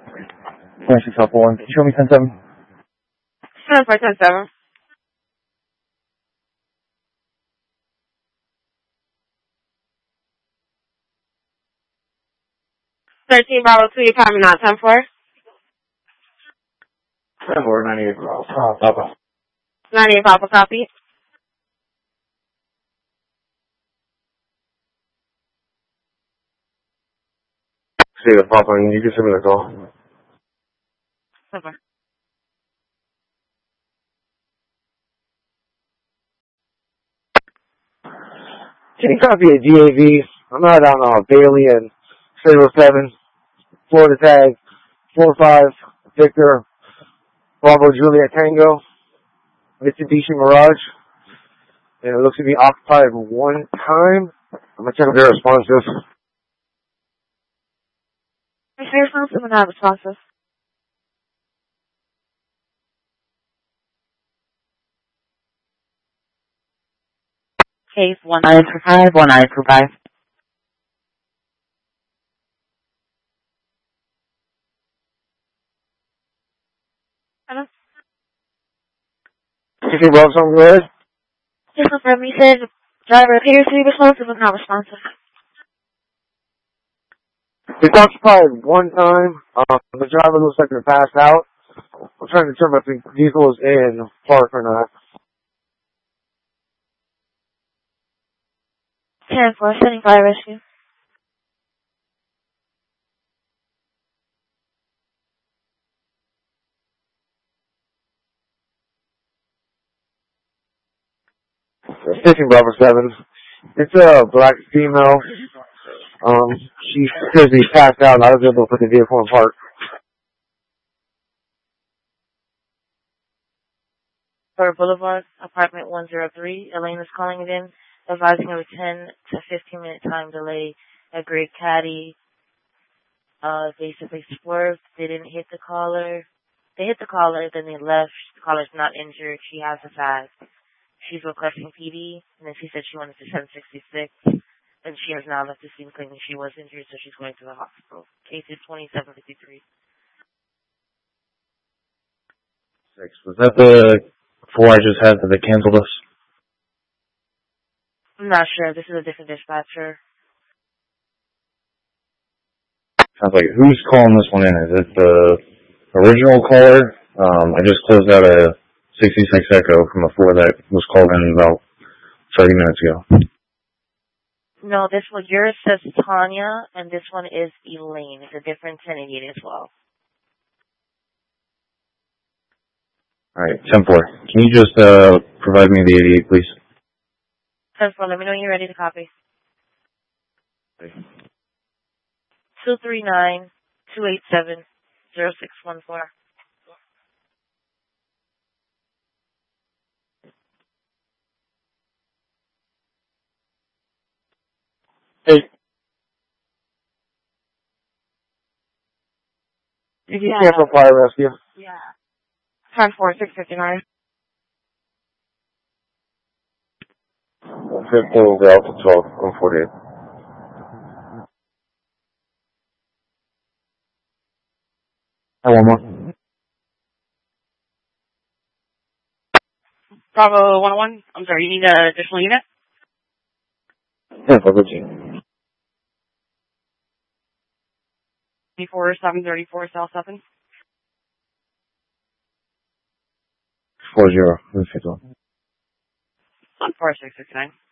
26 Alpha 1. Can you show me 10-7? 10-7. 13 Bravo 2, you're coming out 10-4. 10-4, 98 Papa. 98 Papa, copy. See the Papa, and you can send me the call. Okay. Can you copy a DAV? I'm out on Bailey and 07, Florida tag, 45, Victor, Bravo Juliet Tango, Mitsubishi Mirage, and it looks to be occupied one time. I'm going to check if they're responsive. Is there responsive or not responsive? Case 1945, 1945. Hello? You think Rob's on good? Just confirm, you said driver appears to be responsive but not responsive. It's occupied one time. The driver looks like they're passed out. I'm trying to determine if the vehicle is in park or not. 10-4, setting fire rescue. Fishing Bravo 7. It's a black female. She appears to be passed out and I was able to put the vehicle in park. Third Boulevard, apartment 103. Elaine is calling it in, advising of a 10 to 15 minute time delay. A gray caddy, basically swerved. They didn't hit the caller. They hit the caller, then they left. The caller's not injured. She has a tag. She's requesting PD, and then she said she wanted to send 66, and she has now left the scene claiming she was injured, so she's going to the hospital. Case is 2753. 6. Was that the 4 I just had that they canceled us? I'm not sure. This is a different dispatcher. Sounds like, who's calling this one in? Is it the original caller? I just closed out a 66 Echo from a 4 that was called in about 30 minutes ago. No, this one, yours says Tanya, and this one is Elaine. It's a different 1088 as well. Alright, 10-4. Can you just provide me the 88, please? 10-4, let me know when you're ready to copy. 239-287-0614. Hey. You can cancel fire rescue. Yeah. 10-4, 659. 15 Delta 12, 148. One more. Bravo 101. I'm sorry, you need an additional unit? Yeah, for Virginia. 734 South 7. 40. 4669. 4669.